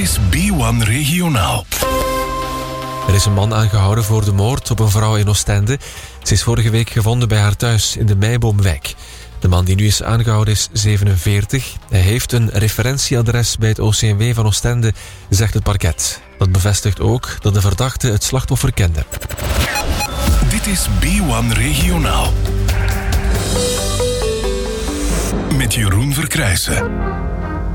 is B1 Regionaal. Er is een man aangehouden voor de moord op een vrouw in Oostende. Ze is vorige week gevonden bij haar thuis in de Meiboomwijk. De man die nu is aangehouden is 47. Hij heeft een referentieadres bij het OCMW van Oostende, zegt het parket. Dat bevestigt ook dat de verdachte het slachtoffer kende. Dit is B1 Regionaal. Met Jeroen Verkrijsen.